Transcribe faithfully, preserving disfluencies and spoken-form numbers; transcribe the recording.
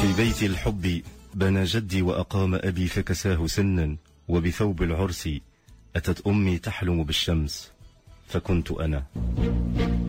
في بيت الحب بنى جدي وأقام أبي فكساه سنا، وبثوب العرس أتت أمي تحلم بالشمس فكنت أنا.